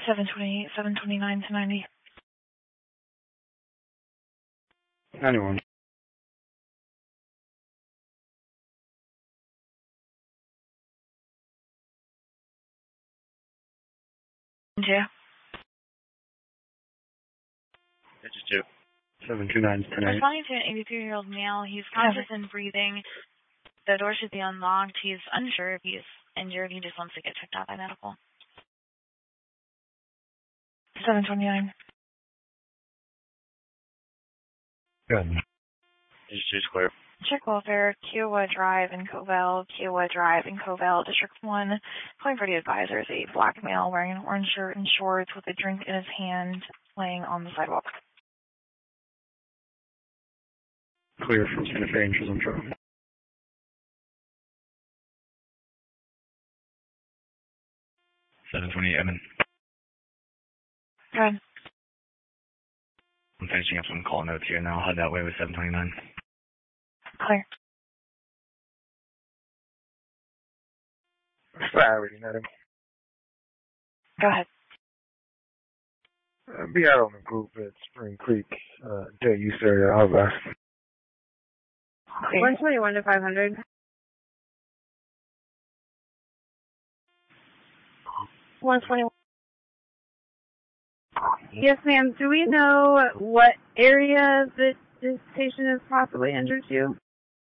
728, 729 to 90. 91. Yeah. This is 2. 729 to 10. Responding to an 83-year-old male, he's conscious and breathing. The door should be unlocked. He's unsure if he's injured. He just wants to get checked out by medical. 729. Good. This is 2 clear. Check welfare, Kiowa Drive in Covell, Kiowa Drive in Covell, District 1. Calling for the advisor is a black male wearing an orange shirt and shorts with a drink in his hand laying on the sidewalk. Clear from Santa Fe and Chisholm Trail. 728, Evan. Go ahead. I'm finishing up some call notes here, and I'll head that way with 729. Clear. I already met him. Go ahead. Be out on the group at Spring Creek, Day Use area, out west. Clear. 121 to 500. 121. Yes, ma'am. Do we know what area that this patient is possibly injured to?